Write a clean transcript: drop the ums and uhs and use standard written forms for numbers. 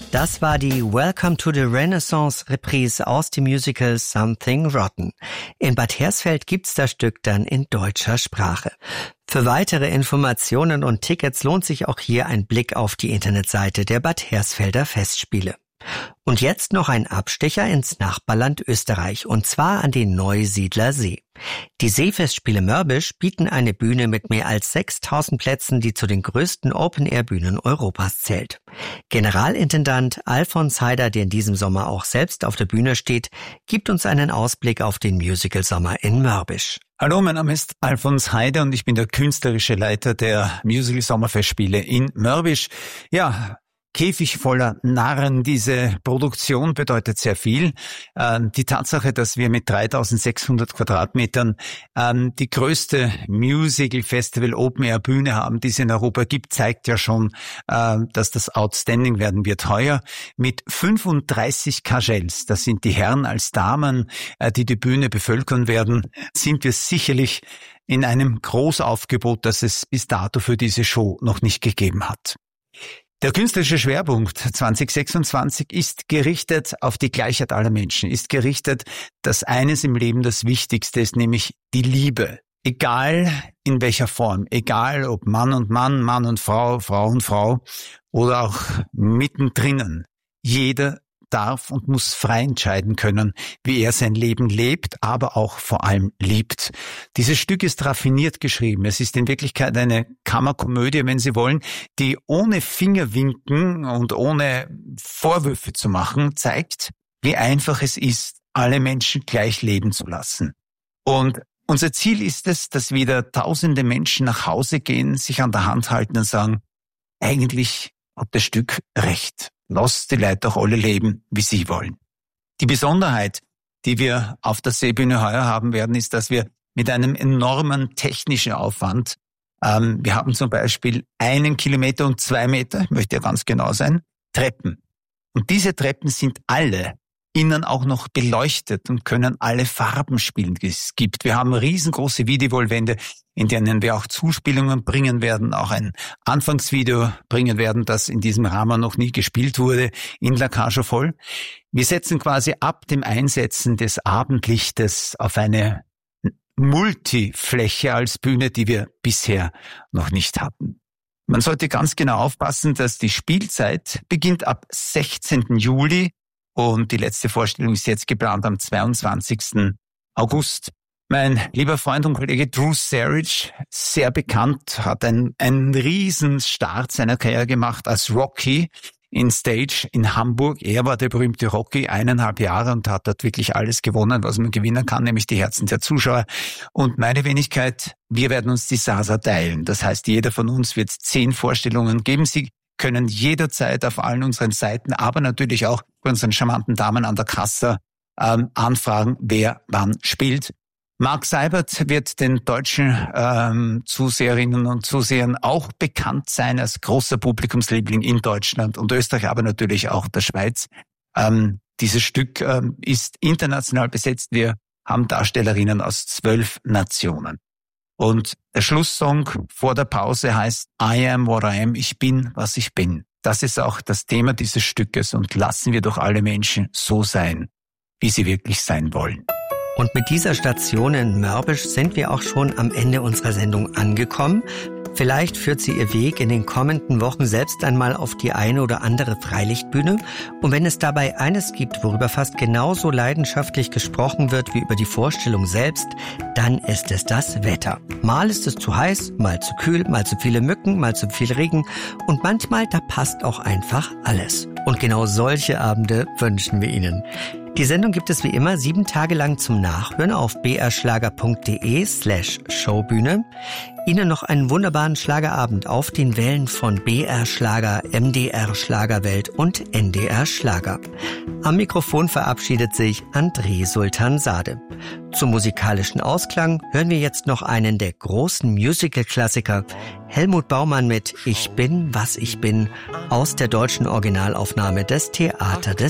Das war die Welcome to the Renaissance Reprise aus dem Musical Something Rotten. In Bad Hersfeld gibt's das Stück dann in deutscher Sprache. Für weitere Informationen und Tickets lohnt sich auch hier ein Blick auf die Internetseite der Bad Hersfelder Festspiele. Und jetzt noch ein Abstecher ins Nachbarland Österreich, und zwar an den Neusiedler See. Die Seefestspiele Mörbisch bieten eine Bühne mit mehr als 6000 Plätzen, die zu den größten Open-Air-Bühnen Europas zählt. Generalintendant Alfons Heider, der in diesem Sommer auch selbst auf der Bühne steht, gibt uns einen Ausblick auf den Musical-Sommer in Mörbisch. Hallo, mein Name ist Alfons Heider und ich bin der künstlerische Leiter der Musical-Sommerfestspiele in Mörbisch. Ja, Käfig voller Narren, diese Produktion bedeutet sehr viel. Die Tatsache, dass wir mit 3600 Quadratmetern die größte Musical-Festival-Open-Air-Bühne haben, die es in Europa gibt, zeigt ja schon, dass das outstanding werden wird heuer. Mit 35 Kajels, das sind die Herren als Damen, die die Bühne bevölkern werden, sind wir sicherlich in einem Großaufgebot, das es bis dato für diese Show noch nicht gegeben hat. Der künstlerische Schwerpunkt 2026 ist gerichtet auf die Gleichheit aller Menschen, ist gerichtet, dass eines im Leben das Wichtigste ist, nämlich die Liebe. Egal in welcher Form, egal ob Mann und Mann, Mann und Frau, Frau und Frau oder auch mittendrin. Jeder darf und muss frei entscheiden können, wie er sein Leben lebt, aber auch vor allem liebt. Dieses Stück ist raffiniert geschrieben. Es ist in Wirklichkeit eine Kammerkomödie, wenn Sie wollen, die ohne Fingerwinken und ohne Vorwürfe zu machen, zeigt, wie einfach es ist, alle Menschen gleich leben zu lassen. Und unser Ziel ist es, dass wieder tausende Menschen nach Hause gehen, sich an der Hand halten und sagen, eigentlich hat das Stück recht. Lasst die Leute auch alle leben, wie sie wollen. Die Besonderheit, die wir auf der Seebühne heuer haben werden, ist, dass wir mit einem enormen technischen Aufwand, wir haben zum Beispiel 1 Kilometer und 2 Meter, ich möchte ja ganz genau sein, Treppen. Und diese Treppen sind alle innen auch noch beleuchtet und können alle Farben spielen, die es gibt. Wir haben riesengroße Videowallwände, in denen wir auch Zuspielungen bringen werden, auch ein Anfangsvideo bringen werden, das in diesem Rahmen noch nie gespielt wurde, in La Cage aux Folles. Wir setzen quasi ab dem Einsetzen des Abendlichtes auf eine Multifläche als Bühne, die wir bisher noch nicht hatten. Man sollte ganz genau aufpassen, dass die Spielzeit beginnt ab 16. Juli und die letzte Vorstellung ist jetzt geplant am 22. August. Mein lieber Freund und Kollege Drew Sarich, sehr bekannt, hat einen riesen Start seiner Karriere gemacht als Rocky in Stage in Hamburg. Er war der berühmte Rocky, 1,5 Jahre, und hat dort wirklich alles gewonnen, was man gewinnen kann, nämlich die Herzen der Zuschauer. Und meine Wenigkeit, wir werden uns die Sasa teilen. Das heißt, jeder von uns wird 10 Vorstellungen geben. Sie können jederzeit auf allen unseren Seiten, aber natürlich auch bei unseren charmanten Damen an der Kasse anfragen, wer wann spielt. Mark Seibert wird den deutschen Zuseherinnen und Zusehern auch bekannt sein als großer Publikumsliebling in Deutschland und Österreich, aber natürlich auch der Schweiz. Dieses Stück ist international besetzt. Wir haben Darstellerinnen aus 12 Nationen. Und der Schlusssong vor der Pause heißt I am what I am, ich bin, was ich bin. Das ist auch das Thema dieses Stückes, und lassen wir doch alle Menschen so sein, wie sie wirklich sein wollen. Und mit dieser Station in Mörbisch sind wir auch schon am Ende unserer Sendung angekommen. Vielleicht führt sie ihr Weg in den kommenden Wochen selbst einmal auf die eine oder andere Freilichtbühne. Und wenn es dabei eines gibt, worüber fast genauso leidenschaftlich gesprochen wird wie über die Vorstellung selbst, dann ist es das Wetter. Mal ist es zu heiß, mal zu kühl, mal zu viele Mücken, mal zu viel Regen. Und manchmal, da passt auch einfach alles. Und genau solche Abende wünschen wir Ihnen. Die Sendung gibt es wie immer 7 Tage lang zum Nachhören auf brschlager.de/Showbühne. Ihnen noch einen wunderbaren Schlagerabend auf den Wellen von BR Schlager, MDR Schlagerwelt und NDR Schlager. Am Mikrofon verabschiedet sich André Sultan-Sade. Zum musikalischen Ausklang hören wir jetzt noch einen der großen Musical-Klassiker, Helmut Baumann mit Ich bin, was ich bin, aus der deutschen Originalaufnahme des Theater des